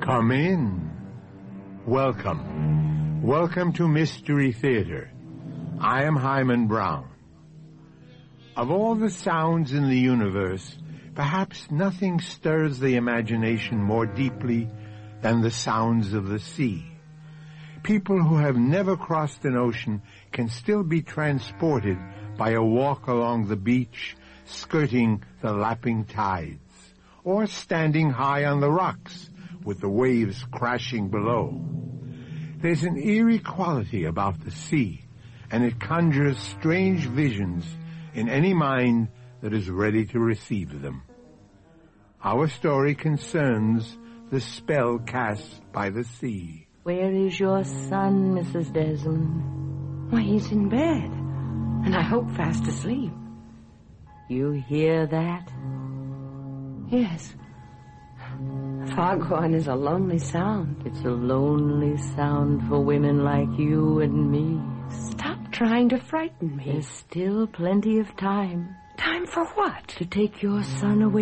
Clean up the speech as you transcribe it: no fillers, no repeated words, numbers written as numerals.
Come in. Welcome. Welcome to Mystery Theater. I am Hyman Brown. Of all the sounds in the universe, perhaps nothing stirs the imagination more deeply than the sounds of the sea. People who have never crossed an ocean can still be transported by a walk along the beach, skirting the lapping tides, or standing high on the rocks with the waves crashing below. There's an eerie quality about the sea, and it conjures strange visions in any mind that is ready to receive them. Our story concerns the spell cast by the sea. Where is your son, Mrs. Desmond? Why, he's in bed, and I hope fast asleep. You hear that? Yes. A foghorn is a lonely sound. It's a lonely sound for women like you and me. Stop trying to frighten me. There's still plenty of time. Time for what? To take your son away.